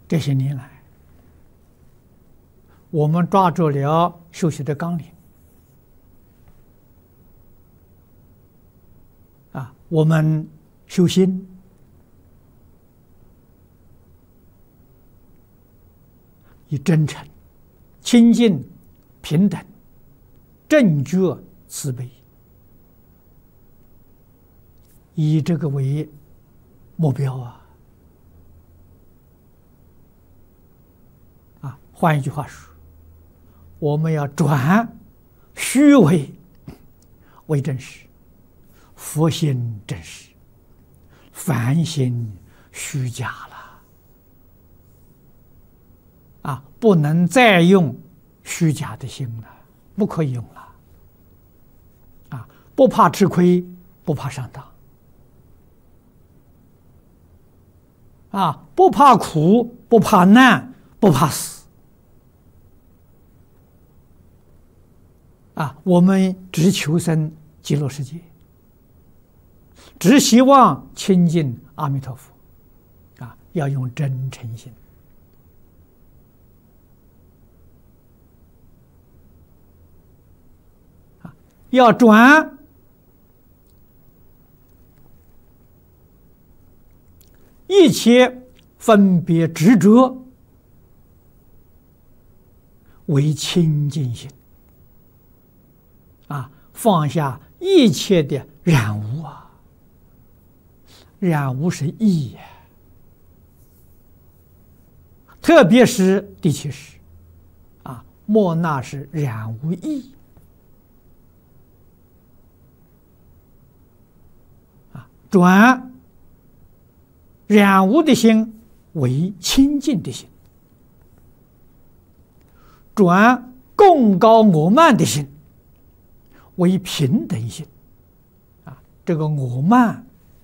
这些年来，我们抓住了修习的纲领啊，我们修心，以真诚、清净、平等、正觉、慈悲，以这个为目标啊！换一句话说，我们要转虚伪为真实，佛心真实，凡心虚假了啊！不能再用虚假的心了，不可以用了啊！不怕吃亏，不怕上当啊！不怕苦，不怕难，不怕死啊！我们只求生极乐世界，只希望亲近阿弥陀佛啊！要用真诚心啊！要转一切分别执着为清净心啊，放下一切的染污啊，染污是意呀，特别是第七识啊，莫那是染污意啊，转染污的心为清净的心，转贡高我慢的心为平等心啊！这个我慢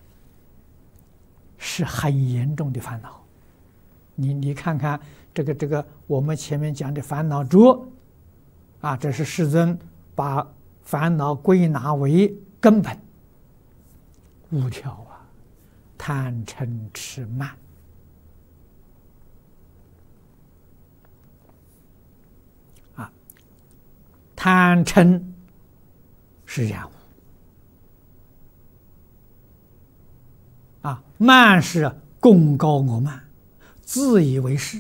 是很严重的烦恼。你看看这个我们前面讲的烦恼浊啊，这是世尊把烦恼归纳为根本五条啊。贪嗔痴慢啊，贪嗔是染污啊，慢是贡高我慢，自以为是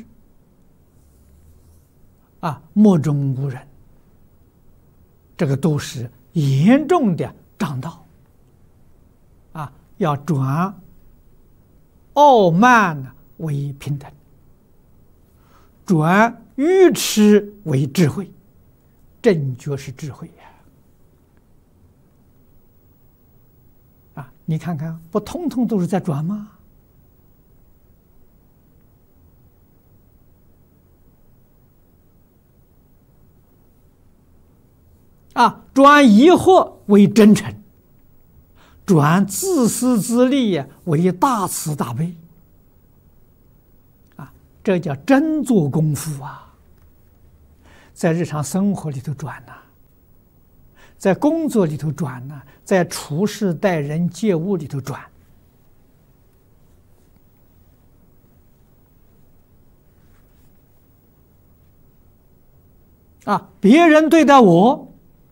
啊，目中无人，这个都是严重的障道啊，要转傲慢为平等，转愚痴为智慧，正觉是智慧啊！你看看，不通通都是在转吗？啊，转疑惑为真诚，转自私自利为大慈大悲啊，这叫真做功夫啊！在日常生活里头转呐，在工作里头转呐，在处事待人接物里头转啊，别人对待我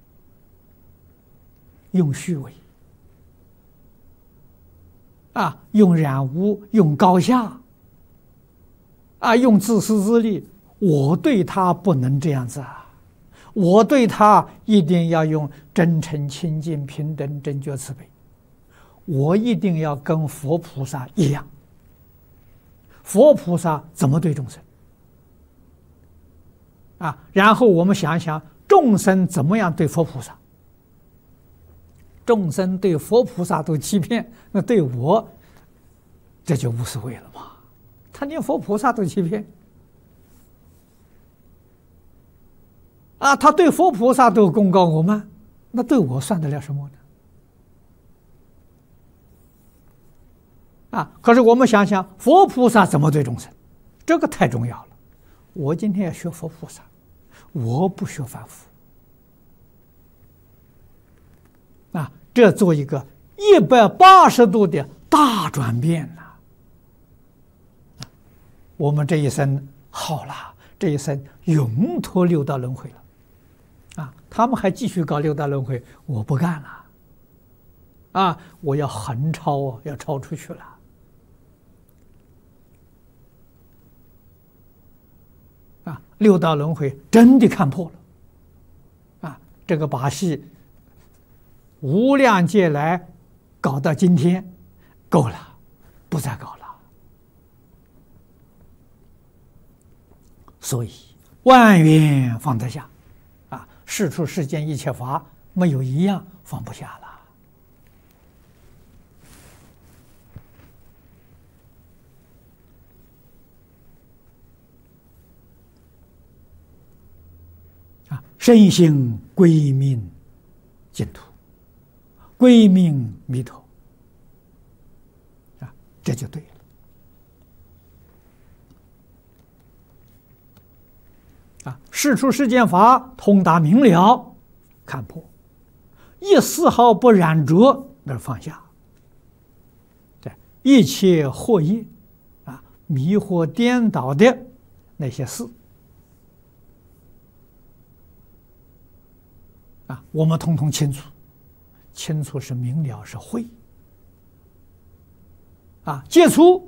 用虚伪啊，用染污，用高下啊，用自私自利，我对他不能这样子啊，我对他一定要用真诚、清净、平等、正觉、慈悲，我一定要跟佛菩萨一样。佛菩萨怎么对众生啊？然后我们想想众生怎么样对佛菩萨。众生对佛菩萨都欺骗，那对我这就无所谓了嘛？他连佛菩萨都欺骗啊！他对佛菩萨都贡高我慢，那对我算得了什么呢？啊！可是我们想想，佛菩萨怎么对众生，这个太重要了。我今天要学佛菩萨，我不学凡夫。啊，这做一个180度的大转变呐！ 我们这一生好了，这一生永脱六道轮回了，他们还继续搞六道轮回，我不干了，我要横超，要超出去了，六道轮回真的看破了，这个把戏无量劫来搞到今天，够了，不再搞了。所以万缘放得下，世出世间一切法，没有一样放不下了。身心归命净土，归命弥陀，这就对了。世出世间法通达明了，看破，一丝毫不染着，而放下。一切惑业迷惑颠倒的那些事我们统统清楚，清楚是明了，是慧戒除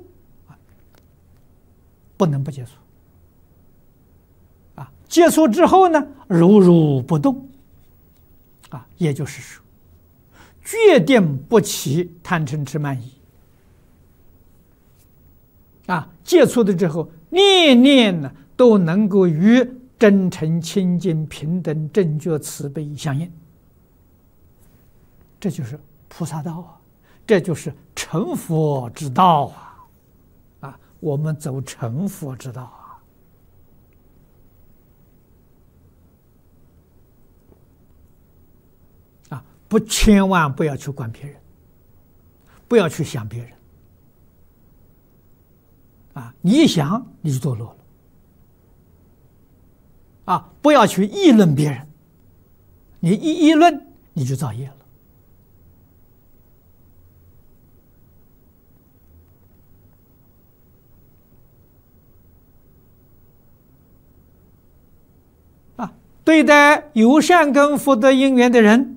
不能不戒除。戒除之后呢，如如不动，也就是说，决定不起贪嗔痴慢疑。戒除的之后，念念呢都能够与真诚、清净、平等、正觉、慈悲相应。这就是菩萨道这就是成佛之道我们走成佛之道千万不要去管别人，不要去想别人你一想你就堕落了不要去议论别人，你一议论你就造业了对待有善根福德因缘的人，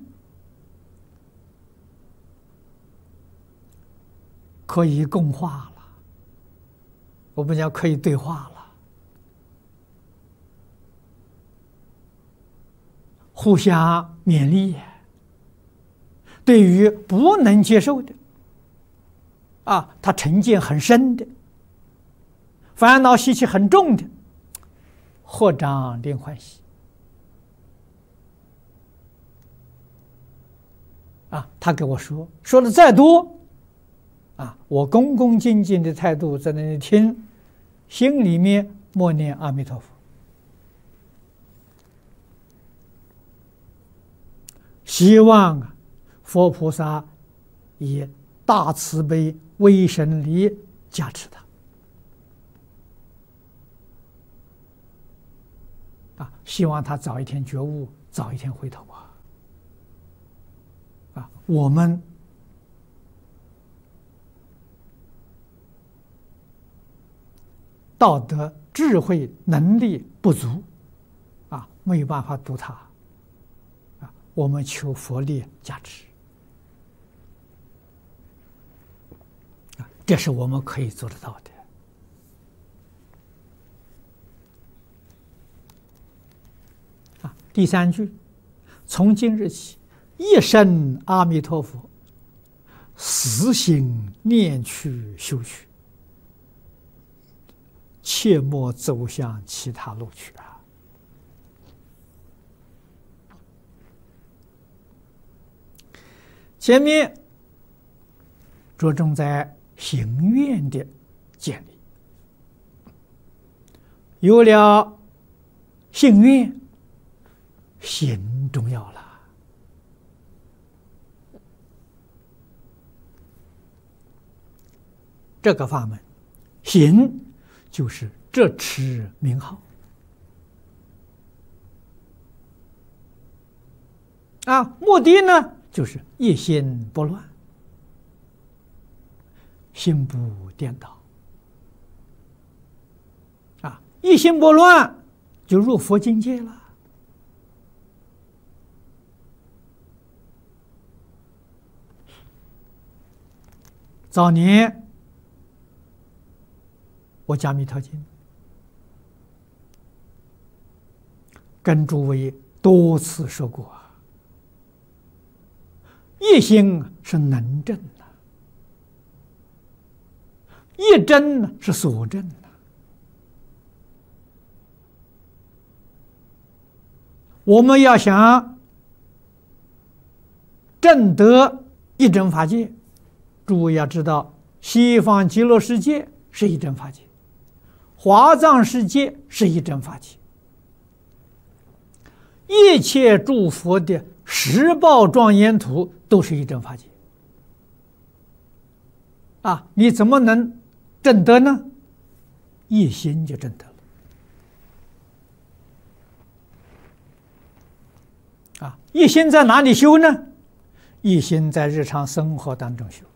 可以共话了，我们讲可以对话了，互相勉励。对于不能接受的他成见很深的，烦恼习气很重的，合掌令欢喜他给我说的再多我恭恭敬敬的态度在那里听，心里面默念阿弥陀佛，希望佛菩萨以大慈悲威神力加持他希望他早一天觉悟，早一天回头我们道德智慧能力不足没有办法度他我们求佛力加持这是我们可以做得到的第三句，从今日起，一生阿弥陀佛，死心念去修去，切莫走向其他路去前面着重在行愿的建立，有了信愿，行重要了。这个法门，行就是执持名号目的呢就是一心不乱，心不颠倒一心不乱，就入佛境界了。早年我讲《弥陀经》，跟诸位多次说过，一心是能证的，一真是所证的。我们要想证得一真法界，诸位要知道，西方极乐世界是一真法界，华藏世界是一真法界，一切诸佛的十报庄严土都是一真法界。啊，你怎么能证得呢？一心就证得了。啊，一心在哪里修呢？一心在日常生活当中修。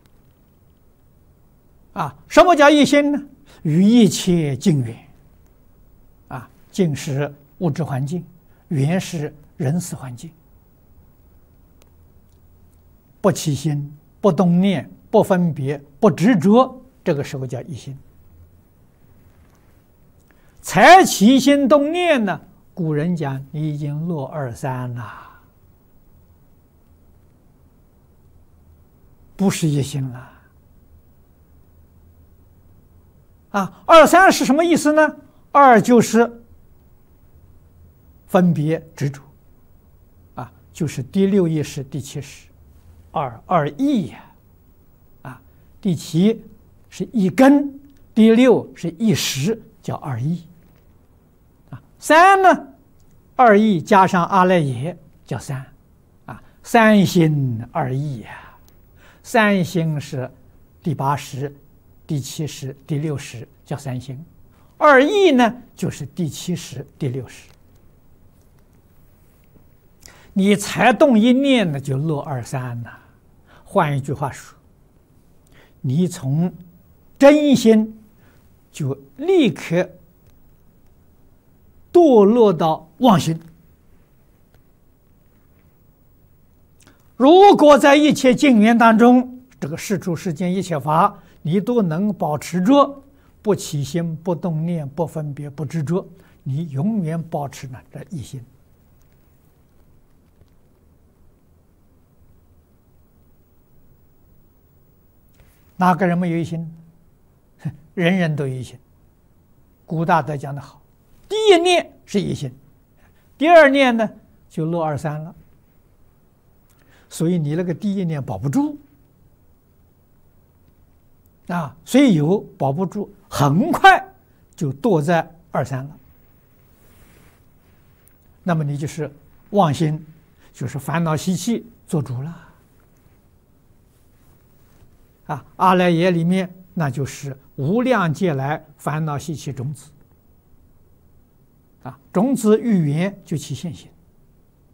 啊，什么叫一心呢？与一切境缘。啊，境是物质环境，缘是人事环境。不起心，不动念，不分别，不执着，这个时候叫一心。才起心动念呢，古人讲你已经落二三了，不是一心了。啊，二三是什么意思呢？二就是分别执着，啊，就是第六意识、第七识，二意呀，啊，第七是一根，第六是一识，叫二意。啊，三呢，二意加上阿赖耶叫三，啊，三心二意呀。三心是第八识、第七识、第六识，叫三心；二意呢，就是第七识、第六识。你才动一念呢，就落二三了。换一句话说，你从真心就立刻堕落到妄心。如果在一切境缘当中，这个世出世间一切法，你都能保持着不起心、不动念、不分别、不执着，你永远保持呢这一心。哪个人没有一心？人人都有一心。古大德讲得好，第一念是一心，第二念呢就落二三了。所以你那个第一念保不住啊，虽有保不住，很快就堕在二三了。那么你就是妄心，就是烦恼习气做主了。啊，阿赖耶里面那就是无量劫来烦恼习气种子。啊，种子遇缘就起现行。